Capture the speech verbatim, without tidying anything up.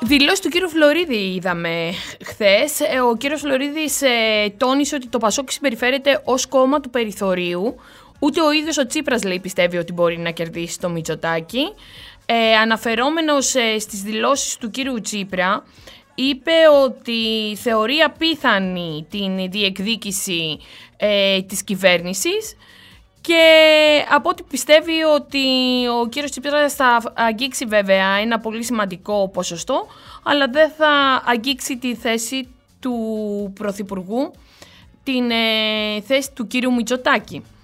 Δηλώσεις του κύριου Φλωρίδη είδαμε χθες. Ο κύριος Φλωρίδης ε, τόνισε ότι το Πασόκ συμπεριφέρεται ως κόμμα του περιθωρίου. Ούτε ο ίδιος ο Τσίπρας, λέει, πιστεύει ότι μπορεί να κερδίσει το Μητσοτάκη. Ε, αναφερόμενος ε, στις δηλώσεις του κύριου Τσίπρα, είπε ότι θεωρεί απίθανη την διεκδίκηση ε, της κυβέρνησης και από ό,τι πιστεύει ότι ο κύριος Τσίπρας θα αγγίξει βέβαια ένα πολύ σημαντικό ποσοστό, αλλά δεν θα αγγίξει τη θέση του Πρωθυπουργού, την ε, θέση του κύριου Μητσοτάκη.